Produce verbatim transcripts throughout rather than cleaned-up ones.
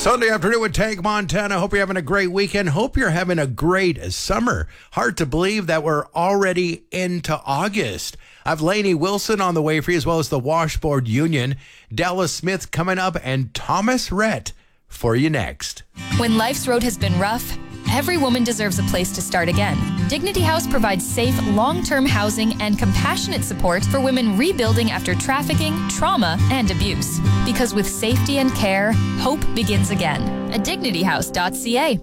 Sunday afternoon with Tank Montana. Hope you're having a great weekend. Hope you're having a great summer. Hard to believe that we're already into August. I've Lainey Wilson on the way for you, as well as the Washboard Union. Dallas Smith coming up, and Thomas Rhett for you next. When life's road has been rough, every woman deserves a place to start again. Dignity House provides safe, long-term housing and compassionate support for women rebuilding after trafficking, trauma, and abuse. Because with safety and care, hope begins again. At dignity house dot c a.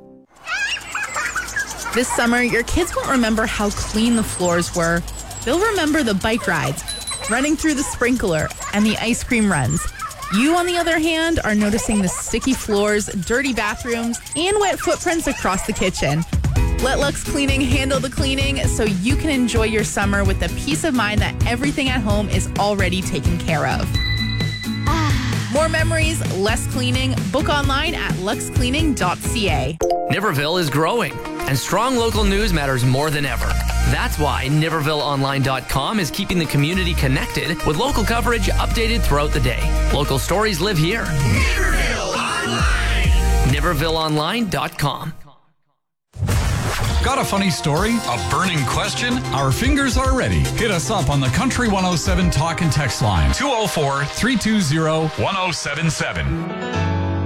This summer, your kids won't remember how clean the floors were. They'll remember the bike rides, running through the sprinkler, and the ice cream runs. You, on the other hand, are noticing the sticky floors, dirty bathrooms, and wet footprints across the kitchen. Let Lux Cleaning handle the cleaning so you can enjoy your summer with the peace of mind that everything at home is already taken care of. More memories, less cleaning. Book online at lux cleaning dot c a. Niverville is growing, and strong local news matters more than ever. That's why Niverville Online dot com is keeping the community connected with local coverage updated throughout the day. Local stories live here. Niverville Online. Niverville Online dot com. Got a funny story? A burning question? Our fingers are ready. Hit us up on the Country one oh seven Talk and Text line. two oh four, three two zero, one oh seven seven.